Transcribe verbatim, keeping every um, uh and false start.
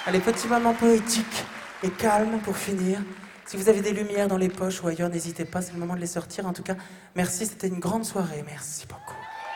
Allez, petit moment poétique et calme pour finir. Si vous avez des lumières dans les poches ou ailleurs, n'hésitez pas, c'est le moment de les sortir. En tout cas, merci, c'était une grande soirée. Merci beaucoup.